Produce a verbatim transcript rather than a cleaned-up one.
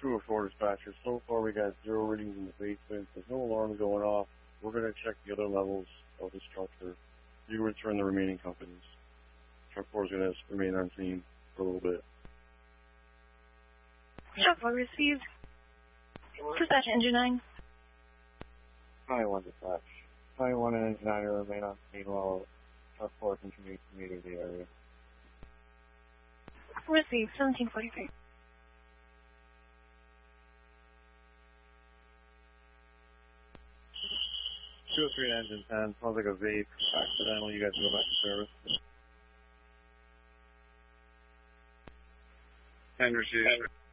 two oh four dispatcher. So far we got zero readings in the basement. There's no alarm going off. We're going to check the other levels of the structure. You return the remaining companies. Truck four is going to remain unseen for a little bit. Truck four received. Dispatch engine nine. Hi, one dispatch. Hi, one and engine nine remain on scene while truck four continues to meter the area. Received, seventeen forty-three. two oh three engine ten, smells like a vape. Accidental, you guys go back to service. And received.